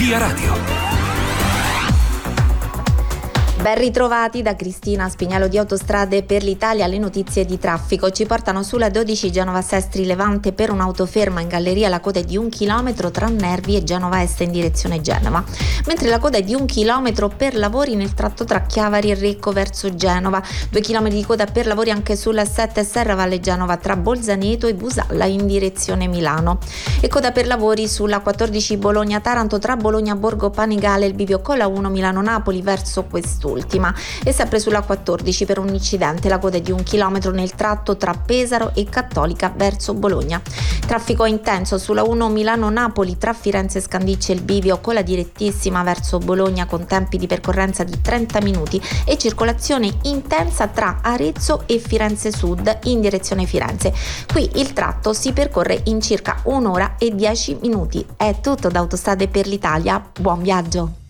Via Radio. Ben ritrovati da Cristina Spignalo di Autostrade per l'Italia. Le notizie di traffico ci portano sulla 12 Genova-Sestri Levante per un'autoferma in galleria. La coda è di 1 chilometro tra Nervi e Genova Est in direzione Genova, mentre la coda è di 1 chilometro per lavori nel tratto tra Chiavari e Recco verso Genova. 2 chilometri di coda per lavori anche sulla 7 Serra Valle Genova tra Bolzaneto e Busalla in direzione Milano, e coda per lavori sulla 14 Bologna-Taranto tra Bologna Borgo Panigale e il bivio con la 1 Milano-Napoli verso quest'ultima. E sempre sulla 14 per un incidente la coda è di 1 chilometro nel tratto tra Pesaro e Cattolica verso Bologna. Traffico intenso sulla 1 Milano-Napoli tra Firenze Scandicci e il bivio con la direttissima verso Bologna con tempi di percorrenza di 30 minuti e circolazione intensa tra Arezzo e Firenze Sud in direzione Firenze. Qui il tratto si percorre in circa 1 ora e 10 minuti. È tutto da Autostrade per l'Italia, buon viaggio!